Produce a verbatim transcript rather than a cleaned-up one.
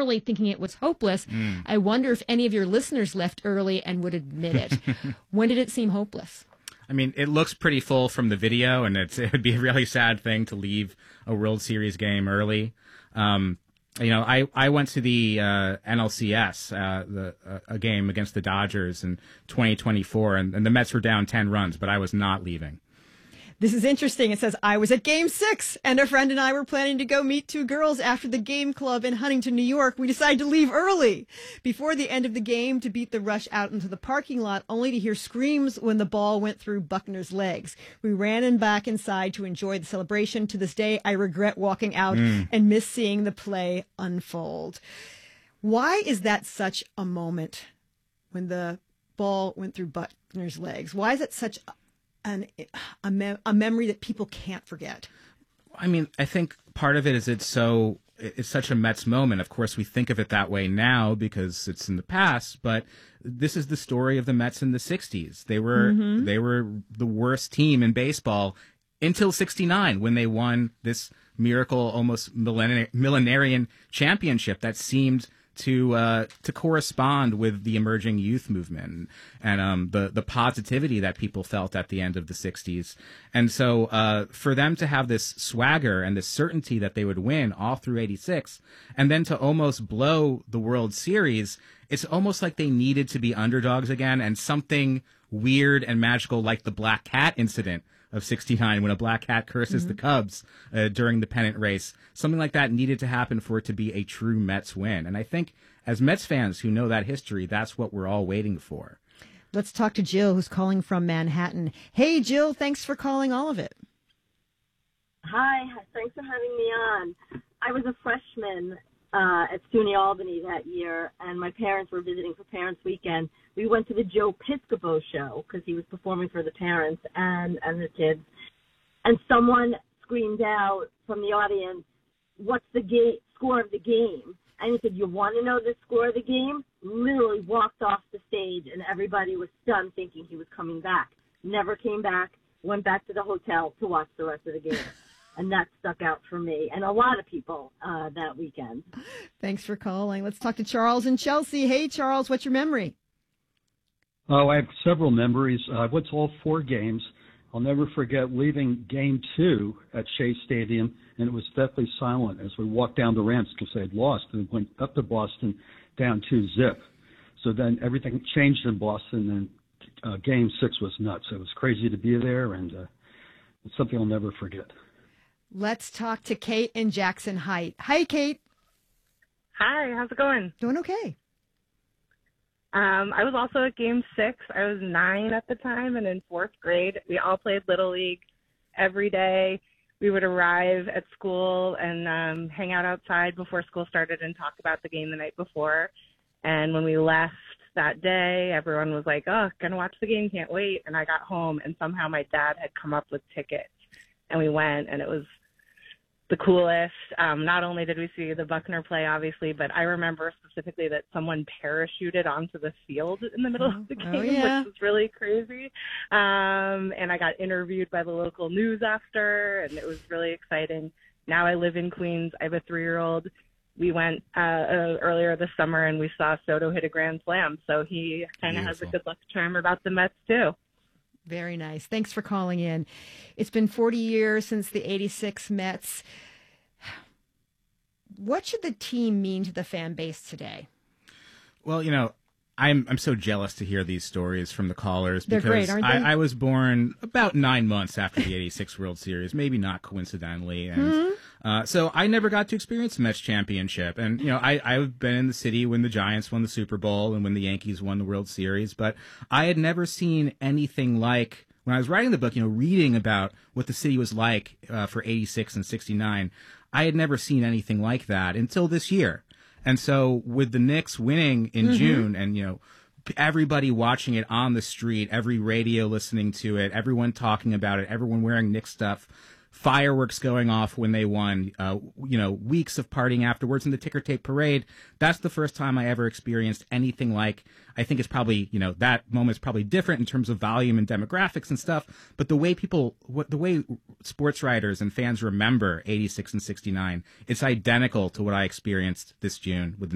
early thinking it was hopeless. Mm. I wonder if any of your listeners left early and would admit it. When did it seem hopeless? I mean, it looks pretty full from the video, and it's, it would be a really sad thing to leave a World Series game early. Um, you know, I, I went to the uh, N L C S, uh, the, uh, a game against the Dodgers in twenty twenty-four, and, and the Mets were down ten runs, but I was not leaving. This is interesting. It says, I was at game six, and a friend and I were planning to go meet two girls after the game club in Huntington, New York. We decided to leave early before the end of the game to beat the rush out into the parking lot, only to hear screams when the ball went through Buckner's legs. We ran in back inside to enjoy the celebration. To this day, I regret walking out mm. and miss seeing the play unfold. Why is that such a moment when the ball went through Buckner's legs? Why is it such a An, a, mem- a memory that people can't forget? I mean, I think part of it is it's so it's such a Mets moment. Of course, we think of it that way now because it's in the past, but this is the story of the Mets in the sixties. They were mm-hmm. they were the worst team in baseball until sixty-nine when they won this miracle, almost millenari- millenarian championship that seemed to uh, to correspond with the emerging youth movement and um, the the positivity that people felt at the end of the sixties. And so uh, for them to have this swagger and this certainty that they would win all through eighty-six, and then to almost blow the World Series, it's almost like they needed to be underdogs again, and something weird and magical like the Black Cat incident of sixty-nine when a black cat curses mm-hmm. the Cubs uh, during the pennant race. Something like that needed to happen for it to be a true Mets win. And I think as Mets fans who know that history, that's what we're all waiting for. Let's talk to Jill, who's calling from Manhattan. Hey, Jill, thanks for calling all of it. Hi, thanks for having me on. I was a freshman uh, at SUNY Albany that year, and my parents were visiting for Parents Weekend. We went to the Joe Piscopo show because he was performing for the parents and, and the kids. And someone screamed out from the audience, what's the ga- score of the game? And he said, you want to know the score of the game? Literally walked off the stage, and everybody was stunned thinking he was coming back. Never came back, went back to the hotel to watch the rest of the game. And that stuck out for me and a lot of people uh, that weekend. Thanks for calling. Let's talk to Charles in Chelsea. Hey, Charles, what's your memory? Oh, I have several memories. Uh, I went to all four games. I'll never forget leaving game two at Shea Stadium, and it was deathly silent as we walked down the ramps because they had lost and went up to Boston down two zip. So then everything changed in Boston, and uh, game six was nuts. It was crazy to be there, and uh, it's something I'll never forget. Let's talk to Kate in Jackson Heights. Hi, Kate. Hi, how's it going? Doing okay. Um, I was also at game six. I was nine at the time and in fourth grade. We all played Little League every day. We would arrive at school and um, hang out outside before school started and talk about the game the night before. And when we left that day, everyone was like, oh, gonna watch the game, can't wait. And I got home and somehow my dad had come up with tickets. And we went, and it was the coolest. Um, not only did we see the Buckner play, obviously, but I remember specifically that someone parachuted onto the field in the middle oh, of the game, oh, yeah. which was really crazy. Um, and I got interviewed by the local news after, and it was really exciting. Now I live in Queens. I have a three-year-old. We went uh, uh, earlier this summer, and we saw Soto hit a grand slam, so he kind of has a good luck charm about the Mets, too. Very nice. Thanks for calling in. It's been forty years since the eighty-six Mets. What should the team mean to the fan base today? Well, you know, I'm I'm so jealous to hear these stories from the callers They're because great, aren't they? I, I was born about nine months after the eighty-six World Series, maybe not coincidentally, and mm-hmm. uh, so I never got to experience the Mets championship. And you know, I I've been in the city when the Giants won the Super Bowl and when the Yankees won the World Series, but I had never seen anything like. When I was writing the book, you know, reading about what the city was like uh, for eighty-six and sixty-nine, I had never seen anything like that until this year. And so with the Knicks winning in mm-hmm. June and, you know, everybody watching it on the street, every radio listening to it, everyone talking about it, everyone wearing Knicks stuff, fireworks going off when they won, uh, you know, weeks of partying afterwards in the ticker tape parade. That's the first time I ever experienced anything like, I think it's probably, you know, that moment's probably different in terms of volume and demographics and stuff. But the way people, what the way sports writers and fans remember eighty-six and sixty-nine, it's identical to what I experienced this June with the